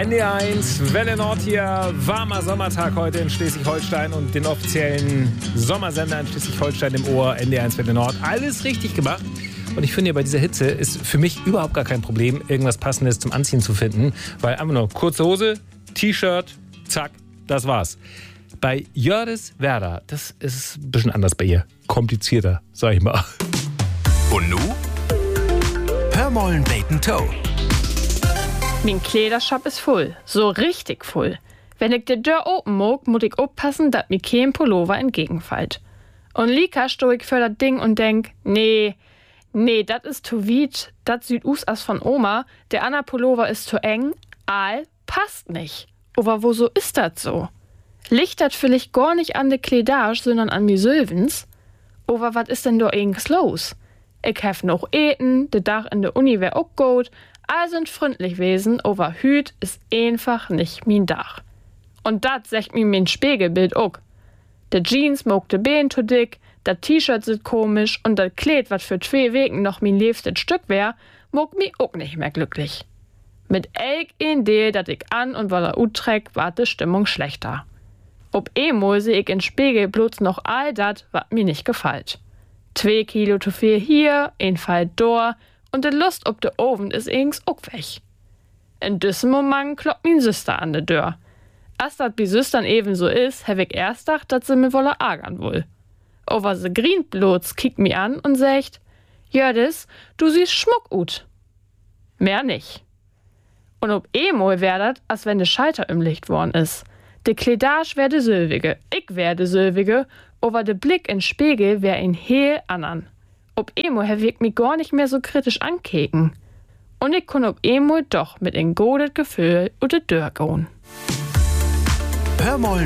NDR1, Welle Nord hier, warmer Sommertag heute in Schleswig-Holstein und den offiziellen Sommersender in Schleswig-Holstein im Ohr, NDR1 Welle Nord. Alles richtig gemacht. Und ich finde ja, bei dieser Hitze ist für mich überhaupt gar kein Problem, irgendwas Passendes zum Anziehen zu finden, weil einfach nur kurze Hose, T-Shirt, zack, das war's. Bei Jördis Werder, das ist ein bisschen anders bei ihr. Komplizierter, sag ich mal. Und nu? Hör mollen Bacon Toe. Mein Kleidershop ist voll, so richtig voll. Wenn ich die Tür open mag, muss ich aufpassen, dass mir kein Pullover entgegenfällt. Und Lika stoh ich für das Ding und denk, nee, das ist zu weit, das sieht aus von Oma, der Anna Pullover ist zu eng, passt nicht. Aber wo so ist das so? Liegt das vielleicht gar nicht an der Kleidage, sondern an mir Sylvens? Aber was ist denn da irgendwas los? Ich hef noch eten, der Dach in der Uni wär auch gut, all sind freundlich wesen, aber Hüt ist einfach nicht mein Dach. Und dat sagt mir mein Spiegelbild auch. Der Jeans mag de Bein zu dick, das T-Shirt sieht komisch und das Kleid, was für 2 Wochen noch mein liebstes Stück wär, mag mi auch nicht mehr glücklich. Mit elk in Deal, dat ich an und weil utreck, war die Stimmung schlechter. Ob einmal seh ich in Spiegel bloß noch all dat, wat mir nicht gefällt. 2 Kilo zu viel hier, ein Fall dort und die Lust ob de Ofen ist ings auch weg. In diesem Moment kloppt min Süster an de Tür. Als dat bi Süstern eben so is, hab ich erst gedacht, dat sie mir wolle ärgern wohl. Aber sie grient bloß, kickt mi an und sagt, Jördis, du siehst schmuck ut. Mehr nicht. Und ob einmal werdet, als wenn de Schalter im Licht worden is. De Kleidage wär de Sylvige, ich wär de Sylvige, aber de Blick in Spiegel wär ein heel andern. Ob einmal hab ich mich gar nicht mehr so kritisch ankeken. Und ich kun ob einmal doch mit ein godet Gefühl und de Tür gehen. Hör mollen